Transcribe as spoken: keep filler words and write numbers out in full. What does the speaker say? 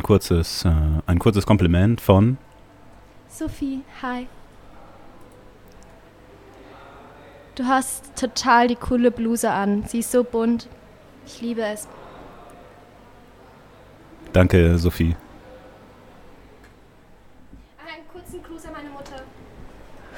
kurzes, äh, ein kurzes Kompliment von Sophie, hi. Du hast total die coole Bluse an. Sie ist so bunt. Ich liebe es. Danke, Sophie.